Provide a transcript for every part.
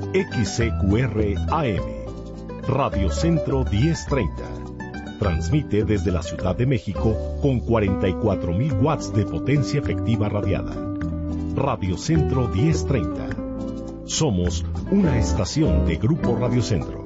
XCQR AM, Radio Centro 1030. Transmite desde la Ciudad de México con 44.000 watts de potencia efectiva radiada. Radio Centro 1030. Somos una estación de Grupo Radio Centro.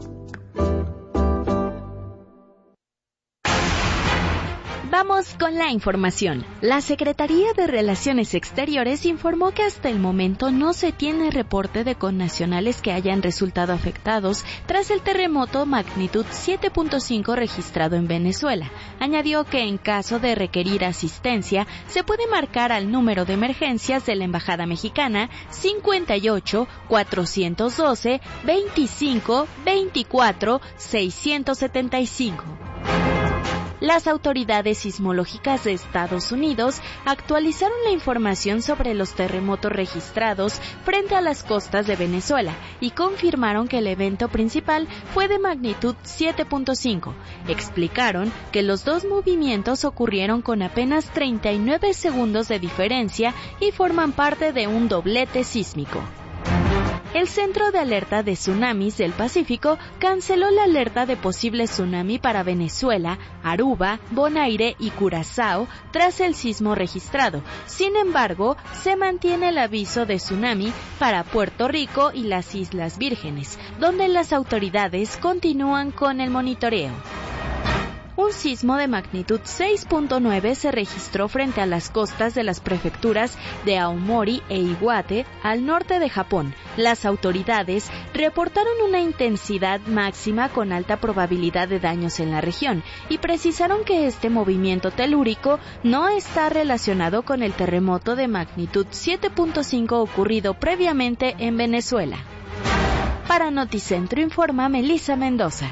Vamos con la información. La Secretaría de Relaciones Exteriores informó que hasta el momento no se tiene reporte de connacionales que hayan resultado afectados tras el terremoto magnitud 7.5 registrado en Venezuela. Añadió que en caso de requerir asistencia, se puede marcar al número de emergencias de la Embajada Mexicana 58 412 25 24 675. Las autoridades sismológicas de Estados Unidos actualizaron la información sobre los terremotos registrados frente a las costas de Venezuela y confirmaron que el evento principal fue de magnitud 7.5. Explicaron que los dos movimientos ocurrieron con apenas 39 segundos de diferencia y forman parte de un doblete sísmico. El Centro de Alerta de Tsunamis del Pacífico canceló la alerta de posible tsunami para Venezuela, Aruba, Bonaire y Curazao tras el sismo registrado. Sin embargo, se mantiene el aviso de tsunami para Puerto Rico y las Islas Vírgenes, donde las autoridades continúan con el monitoreo. Un sismo de magnitud 6.9 se registró frente a las costas de las prefecturas de Aomori e Iwate, al norte de Japón. Las autoridades reportaron una intensidad máxima con alta probabilidad de daños en la región y precisaron que este movimiento telúrico no está relacionado con el terremoto de magnitud 7.5 ocurrido previamente en Venezuela. Para Noticentro informa Melissa Mendoza.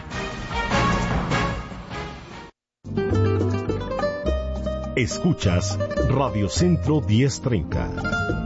Escuchas Radio Centro 1030.